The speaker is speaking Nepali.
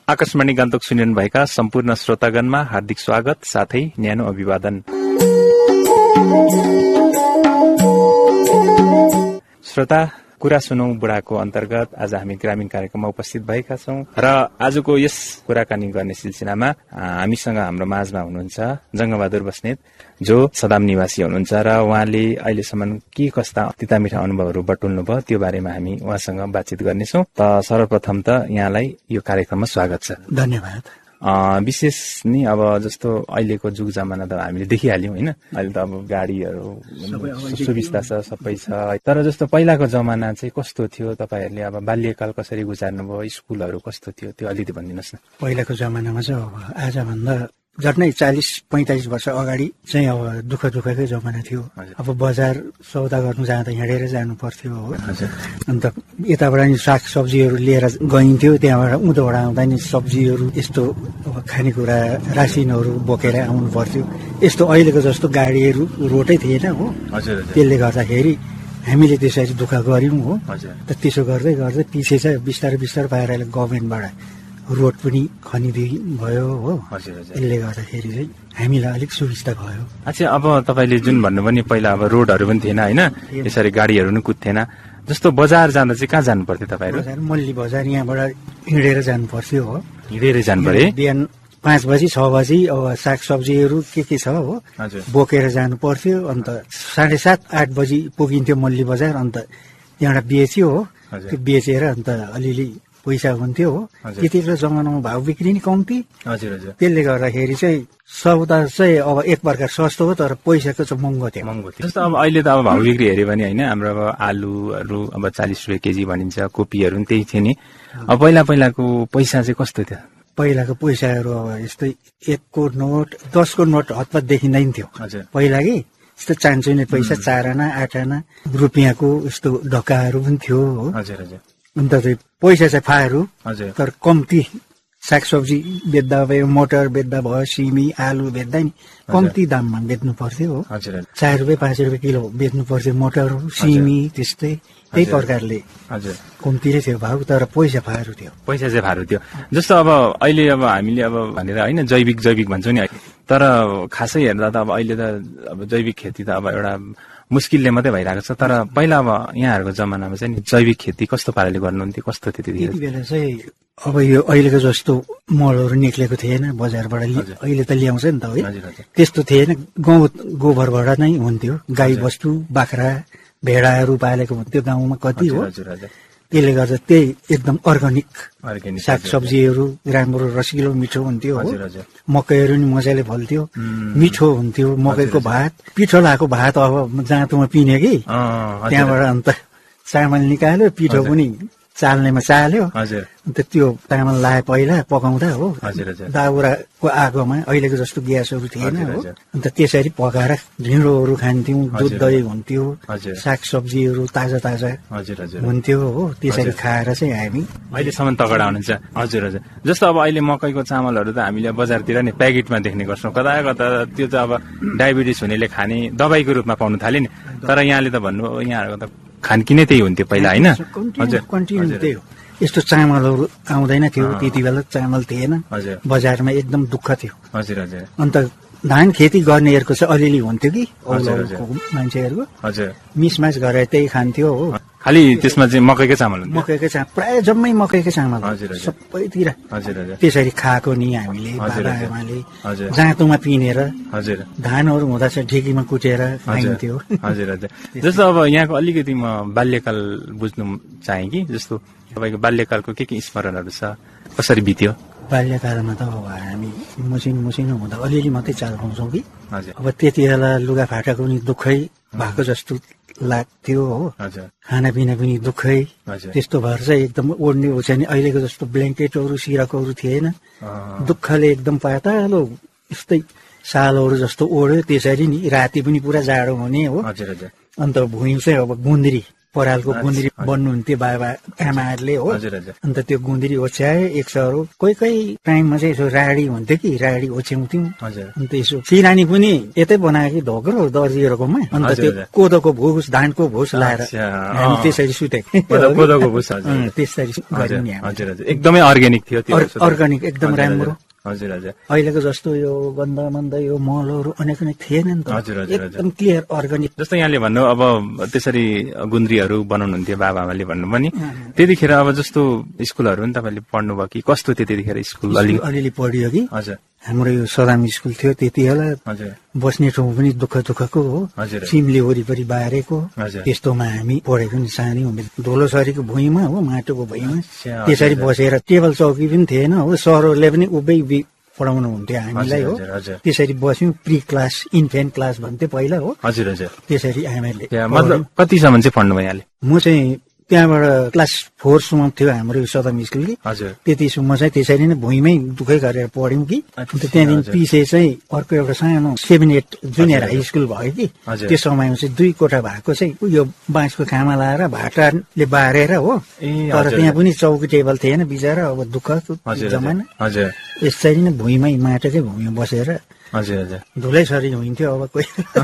आकाशवाणी गान्तोक सुनिरहनु भएका सम्पूर्ण श्रोतागणमा हार्दिक स्वागत साथै न्यानो अभिवादन। श्रोता, कुरा सुनौ बुढाको अन्तर्गत आज हामी ग्रामीण कार्यक्रममा उपस्थित भएका छौं र आजको यस कुराकानी गर्ने सिलसिलामा हामीसँग हाम्रो माझमा हुनुहुन्छ जंगबहादुर बस्नेत, जो सदाम निवासी हुनुहुन्छ र उहाँले अहिलेसम्म के कस्ता तितामिठा अनुभवहरू बटुल्नु भयो त्यो बारेमा हामी उहाँसँग बातचित गर्नेछौं। त सर्वप्रथम त यहाँलाई यो कार्यक्रममा स्वागत छ। धन्यवाद। विशेष नि अब जस्तो अहिलेको जुग जमाना त हामीले देखिहाल्यौं हैन, अहिले त अब गाडीहरू सुविस्ता छ, सबै छ। तर जस्तो पहिलाको जमाना चाहिँ कस्तो थियो, तपाईहरुले अब बाल्यकाल कसरी गुजार्नु भयो, स्कुलहरू कस्तो थियो, त्यो अलिकति भनिदिनुस् न। पहिलाको जमानामा चाहिँ अब आजभन्दा झट्टै 40-45 वर्ष अगाडि चाहिँ अब दुःखकै जमाना थियो। अब बजार सौदा गर्नु जाँदा हिँडेर जानु पर्थ्यो हो। अन्त यताबाट नि साग सब्जीहरू लिएर गइन्थ्यो, त्यहाँबाट उँधोबाट आउँदा नि सब्जीहरू यस्तो अब खानेकुरा रासिनहरू बोकेर आउनु पर्थ्यो। यस्तो अहिलेको जस्तो गाडीहरू रोडै थिएन हो। त्यसले गर्दाखेरि हामीले त्यसरी दुःख गर्यौं हो। त त्यसो गर्दै गर्दै पछि चाहिँ बिस्तारै पाएर गभर्नमेन्टबाट रोड पनि खनिदिई भयो हो। यसले गर्दाखेरि चाहिँ हामीलाई अलिक सुविस्ता भयो। अच्छा, अब तपाईले जुन भन्नु पनि पहिला अब रोडहरू पनि थिएन हैन, यसरी गाडीहरू पनि कुद्थेन। जस्तो बजार जाँदा चाहिँ कहाँ जानु पर्थ्यो तपाईहरु? मल्ली बजार यहाँबाट हिँडेर जानु पर्थ्यो हो। हिँडेर जानु पर्यो? बिहान 5 बजी 6 बजी अब साग सब्जीहरू के छ हो बोकेर जानु पर्थ्यो। अन्त 7:30-8 बजी पुगिन्थ्यो मल्ली बजार। अन्त त्यहाँबाट बेच्यो हो, त्यो बेचेर अन्त अलिअलि पैसा हुन्थ्यो हो। त्यतिखेर जमानामा भाउ बिक्री नि कम्ती। त्यसले गर्दाखेरि चाहिँ सौदा चाहिँ अब एक प्रकार सस्तो हो, तर पैसाको चाहिँ महँगो थियो। जस्तो अब अहिले त अब भाउ बिक्री हेऱ्यो भने हैन, हाम्रो अब आलुहरू अब 40 रुपियाँ केजी भनिन्छ, कोपीहरू पनि त्यही थियो नि। अब पहिलाको पैसा चाहिँ कस्तो थियो? पहिलाको पैसाहरू अब यस्तै 1 को नोट 10 को नोट हतपत देखिँदैन थियो पहिला कि। यस्तो चान्चुने पैसा 4 आना 8 आना रुपियाँको यस्तो ढक्काहरू पनि थियो हो। अन्त चाहिँ पैसा चाहिँ फाहरू, तर कम्ती सागसब्जी बेच्दा भयो, मटर बेच्दा भयो, सिमी आलु बेच्दा नि कम्ती दाममा बेच्नु पर्थ्यो हो। 4 रुपियाँ 5 रुपियाँ किलो बेच्नु पर्थ्यो मटर सिमी। त्यस्तै त्यही प्रकारले कम्ती नै थियो भाउ, तर पैसा फाहरू थियो। पैसा चाहिँ फाहरू थियो। जस्तो अब अहिले अब हामीले अब भनेर हैन जैविक भन्छौँ नि, तर खासै हेर्दा त अब अहिले त अब जैविक खेती त अब एउटा मुस्किलले मात्रै भइरहेको छ। तर पहिला अब यहाँहरूको जमानामा चाहिँ नि जैविक खेती कस्तो पाराले गर्नुहुन्थ्यो, कस्तो थियो त्यति बेला चाहिँ? अब यो अहिलेको जस्तो मलहरू निक्लेको थिएन बजारबाट, अहिले त ल्याउँछ नि त है, त्यस्तो थिएन। गाउँ गोबरबाट नै हुन्थ्यो। गाई बस्तु बाख्रा भेडाहरू पालेको हुन्थ्यो गाउँमा कति हो। त्यसले गर्दा त्यही एकदम अर्ग्यानिक साग सब्जीहरू राम्रो रसिलो मिठो हुन्थ्यो हो। मकैहरू नि मजाले फल्थ्यो, मिठो हुन्थ्यो। मकैको भात पिठो लगाएको भात अब जाँतोमा पिने कि, त्यहाँबाट अन्त चामल निकाल्यो, पिठो पनि चाल्नेमा चाल्यो। अन्त त्यो चामल लाए पहिला पकाउँदा हो दाउराको आगोमा, अहिलेको जस्तो ग्यासहरू थिएन हो। अन्त त्यसरी पकाएर ढिँडोहरू खान्थ्यौँ, दुध दही हुन्थ्यो, साग सब्जीहरू ताजा हुन्थ्यो हो। त्यसरी खाएर चाहिँ हामी अहिलेसम्म तगडा हुनुहुन्छ। हजुर। जस्तो अब अहिले मकैको चामलहरू त हामीले बजारतिर नि प्याकेटमा देख्ने गर्छौँ, कता त्यो त अब डायबिटिस हुनेले खाने दबाईको रूपमा पाउनु थाल्यो नि। तर यहाँले त भन्नु यहाँहरूको त खानकिनै त्यही हुन्थ्यो पहिला हैन? कन्टिन्यू त्यही हो। यस्तो चामलहरू आउँदैन थियो त्यति बेला, चामल थिएन बजारमा, एकदम दुःख थियो। अन्त धान खेती गर्नेहरूको चाहिँ अलिअलि हुन्थ्यो कि मान्छेहरूको, मिसमास गरेर त्यही खान्थ्यो हो। खालि त्यसमा चाहिँ मकैकै चामल, प्राय जम्मै मकैकै चामल सबैतिर। त्यसरी खाएको नि हामीले, बाबाआमाले जाँतोमा पिनेर। धानहरू हुँदा चाहिँ ढिकीमा कुटेर खाइन्थ्यो। जस्तो अब यहाँको अलिकति म बाल्यकाल बुझ्नु चाहे कि, जस्तो तपाईँको बाल्यकालको के स्मरणहरू छ, कसरी बित्यो? बाल्यकालमा त अब हामी मसिनो हुँदा अलिअलि मात्रै चाल पाउँछौँ कि। अब त्यति बेला लुगाफाटाको नि दुःखै भएको जस्तो लाग्थ्यो हो। खानापिना पनि दुःखै त्यस्तो भएर चाहिँ एकदम ओढ्ने ओछ्याउने अहिलेको जस्तो ब्ल्याङ्केटहरू सिरकहरू थिएन। दुःखले एकदम पातलो यस्तै सालहरू जस्तो ओढ्यो। त्यसरी नि राति पनि पुरा जाडो हुने हो। अन्त भुइँ चाहिँ अब गुन्द्री परालको गुन्द्री बन्नुहुन्थ्यो बाबा आमाहरूले हो। अन्त त्यो गुन्द्री ओछ्याए एक सरो कोही टाइममा चाहिँ यसो राडी हुन्थ्यो कि राडी ओछ्याउँथ्यौँ। अन्त यसो सिरानी पनि यतै बनायो कि ढोक्रो दर्जीहरूकोमा। अन्त त्यो कोदोको भुस धानको भुस लाएर हामी त्यसरी सुतेको त्यसरी एकदमै अर्ग्यानिक थियो त्यो। अर्ग्यानिक एकदम राम्रो। हजुर हजुर। अहिलेको जस्तो यो गन्ध यो मलहरू अनेक थिएन नि त। एकदम क्लियर अर्ग्यानिक। जस्तो यहाँले भन्नु अब त्यसरी गुन्द्रीहरू बनाउनुहुन्थ्यो बाबाआमाले भन्नु पनि त्यतिखेर अब जस्तो स्कुलहरू नि तपाईँले पढ्नुभयो कि कस्तो थियो त्यतिखेर स्कुल? अलिअलि पढियो कि। हजुर। हाम्रो यो सदाम स्कुल थियो त्यति बेला। बस्ने ठाउँ पनि दुःखको हो। सिमले वरिपरि बारेको त्यस्तोमा हामी पढेको नि सानै धोलोसरीको भुइँमा हो माटोको भुइँमा त्यसरी बसेर टेबल चौकी पनि थिएन हो। सरहरूले पनि उभै पढाउनु हुन्थ्यो हामीलाई हो। त्यसरी बस्यौँ। प्री क्लास इन्फेन्ट क्लास भन्थ्यो पहिला हो। हजुर हजुर। त्यसरी आमाले। मतलब कतिसम्म चाहिँ पढ्नुभयो यहाँले? म चाहिँ त्यहाँबाट क्लास 4 सम्म थियो हाम्रो सदम स्कुल कि। त्यतिसम्म चाहिँ त्यसरी नै भुइँमै दुःखै गरेर पढ्यौँ कि। अन्त त्यहाँदेखि पछि चाहिँ अर्को एउटा सानो 7-8 जुनियर हाई स्कुल भयो कि। त्यो समयमा चाहिँ 2 कोठा भएको चाहिँ यो बाँसको खामा लाएर भाटाले बारेर हो। तर त्यहाँ पनि चौकी टेबल थिएन बिचरा। अब दुःखको जमाना। यसरी नै भुइँमै माटोकै भुइँमा बसेर धुलै सरी हुन्थ्यो अब कोही